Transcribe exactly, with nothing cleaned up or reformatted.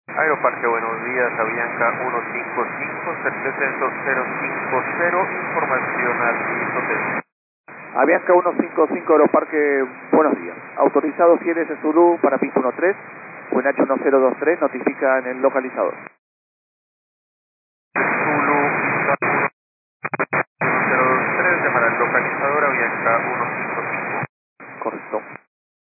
Aeroparque, buenos días, Avianca ciento cincuenta y cinco, servicio descenso cero cinco cero, información al piso hotel. Avianca ciento cincuenta y cinco, Aeroparque, buenos días. Autorizado F I E D S Zulu para piso uno tres, W I N H uno cero dos tres, notifica en el localizador.